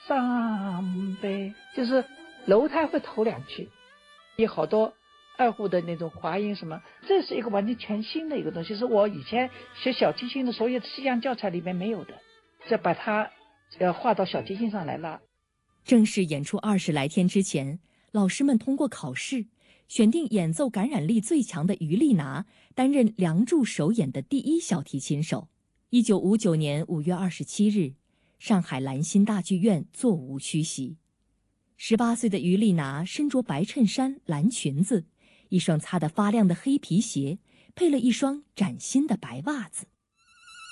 上呗，就是楼台会头两句，有好多二胡的那种滑音什么，这是一个完全全新的一个东西，是我以前学小提琴的所有西洋教材里面没有的，再把它画到小提琴上来拉。 正式演出20来天之前，老师们通过考试选定演奏感染力最强的于丽娜担任《梁祝》首演的第一小提琴手。1959年5月27日，上海兰心大剧院座无虚席。18岁的于丽娜身着白衬衫、蓝裙子，一双擦得发亮的黑皮鞋，配了一双崭新的白袜子。